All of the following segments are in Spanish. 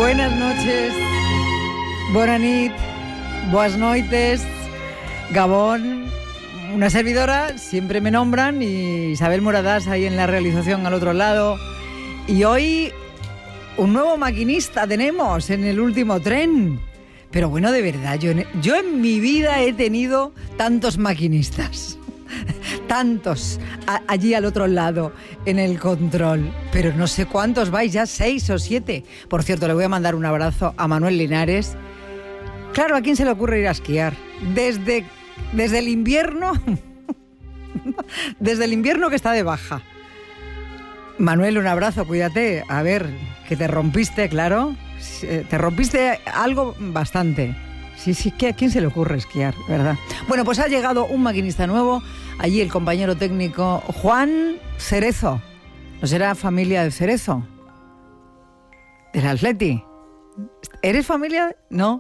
Buenas noches, bona nit, boas noites, Gabón, una servidora, siempre me nombran, y Isabel Moradás ahí en la realización al otro lado. Y hoy un nuevo maquinista tenemos en el último tren. Pero bueno, de verdad, yo en mi vida he tenido tantos maquinistas. Tantos allí al otro lado en el control, pero no sé cuántos vais, ya 6 o 7. Por cierto, le voy a mandar un abrazo a Manuel Linares. Claro, ¿a quién se le ocurre ir a esquiar? Desde el invierno, desde el invierno que está de baja. Manuel, un abrazo, cuídate. A ver, que te rompiste, claro. Te rompiste algo bastante. Sí, que a quién se le ocurre esquiar, ¿verdad? Bueno, pues ha llegado un maquinista nuevo. Allí el compañero técnico Juan Cerezo. ¿No será familia de Cerezo? ¿Del Atleti? ¿Eres familia? No.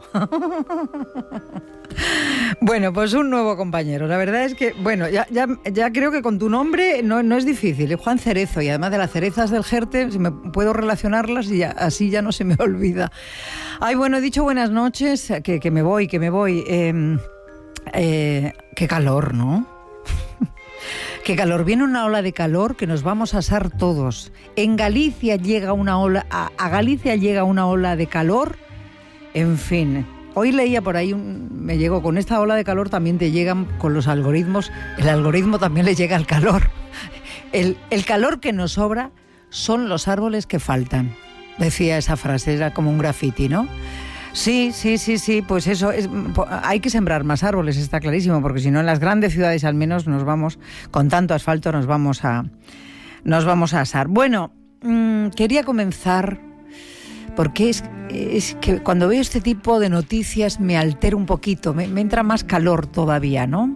Bueno, pues un nuevo compañero. La verdad es que, bueno, ya creo que con tu nombre no es difícil. Juan Cerezo, y además de las cerezas del Jerte, si me puedo relacionarlas y así ya no se me olvida. Ay, bueno, he dicho buenas noches, que me voy. Qué calor, ¿no? Qué calor. Viene una ola de calor que nos vamos a asar todos. En Galicia llega una ola, a Galicia llega una ola de calor. En fin, hoy leía por ahí, me llegó, con esta ola de calor también te llegan con los algoritmos, el algoritmo también le llega al calor. El calor que nos sobra son los árboles que faltan. Decía esa frase, era como un graffiti, ¿no? Sí, pues eso es, hay que sembrar más árboles, está clarísimo, porque si no en las grandes ciudades al menos con tanto asfalto nos vamos a asar. Bueno, quería comenzar porque es que cuando veo este tipo de noticias me altera un poquito, me entra más calor todavía, ¿no?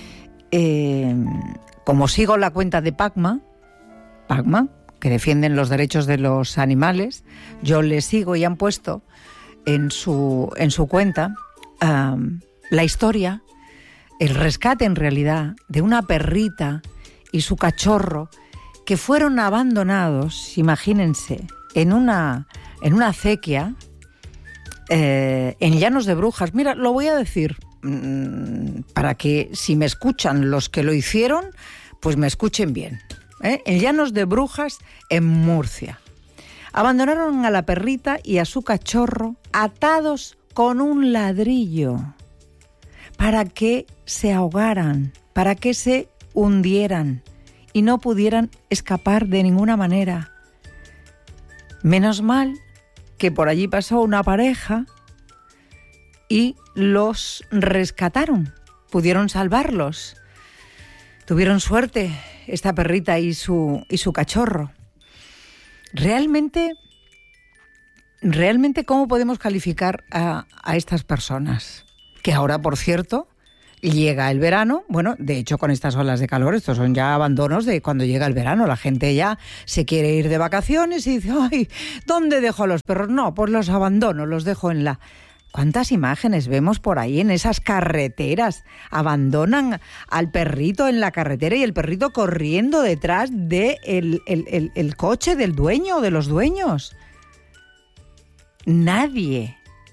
Como sigo la cuenta de Pacma, que defienden los derechos de los animales, yo les sigo y han puesto en su cuenta la historia, el rescate en realidad de una perrita y su cachorro que fueron abandonados, imagínense, en una acequia en Llanos de Brujas. Mira, lo voy a decir para que si me escuchan los que lo hicieron, pues me escuchen bien. En Llanos de Brujas, en Murcia. Abandonaron a la perrita y a su cachorro atados con un ladrillo para que se ahogaran, para que se hundieran y no pudieran escapar de ninguna manera. Menos mal que por allí pasó una pareja y los rescataron, pudieron salvarlos. Tuvieron suerte esta perrita y su cachorro. Realmente, ¿cómo podemos calificar a estas personas? Que ahora, por cierto, llega el verano. Bueno, de hecho, con estas olas de calor, estos son ya abandonos de cuando llega el verano. La gente ya se quiere ir de vacaciones y dice, ay, ¿dónde dejo a los perros? No, pues los abandono, los dejo en la... ¿Cuántas imágenes vemos por ahí en esas carreteras? Abandonan al perrito en la carretera y el perrito corriendo detrás de el coche del dueño o de los dueños. Nadie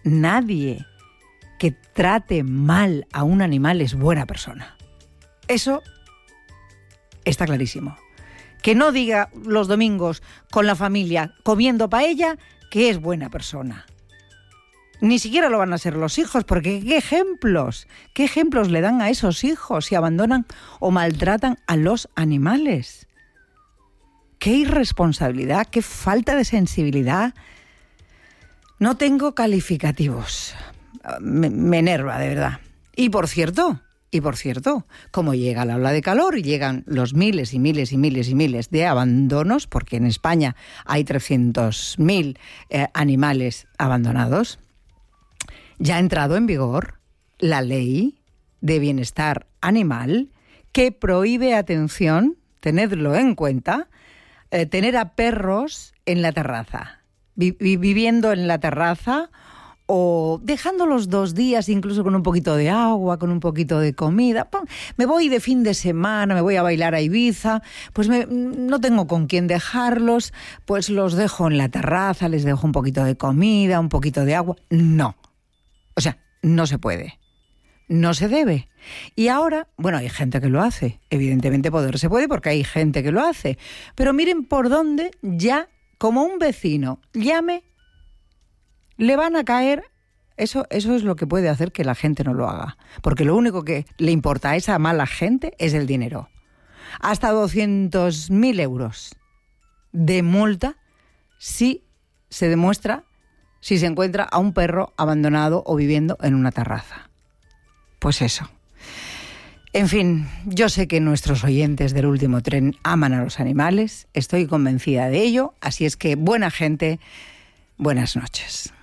que trate mal a un animal es buena persona. Eso está clarísimo. Que no diga los domingos con la familia comiendo paella que es buena persona. Ni siquiera lo van a ser los hijos, porque ¿qué ejemplos le dan a esos hijos si abandonan o maltratan a los animales? ¡Qué irresponsabilidad, qué falta de sensibilidad! No tengo calificativos. Me enerva, de verdad. Y por cierto, como llega la ola de calor y llegan los miles y miles de abandonos, porque en España hay 300.000 animales abandonados, ya ha entrado en vigor la ley de bienestar animal que prohíbe, atención, tenedlo en cuenta, tener a perros en la terraza, viviendo en la terraza o dejándolos 2 días incluso con un poquito de agua, con un poquito de comida. Me voy de fin de semana, me voy a bailar a Ibiza, pues no tengo con quién dejarlos, pues los dejo en la terraza, les dejo un poquito de comida, un poquito de agua. No. O sea, no se puede. No se debe. Y ahora, bueno, hay gente que lo hace. Evidentemente poder se puede porque hay gente que lo hace. Pero miren por dónde ya, como un vecino llame, le van a caer. Eso es lo que puede hacer que la gente no lo haga. Porque lo único que le importa a esa mala gente es el dinero. Hasta 200.000 euros de multa si se demuestra, si se encuentra a un perro abandonado o viviendo en una terraza. Pues eso. En fin, yo sé que nuestros oyentes del Último Tren aman a los animales, estoy convencida de ello, así es que buena gente, buenas noches.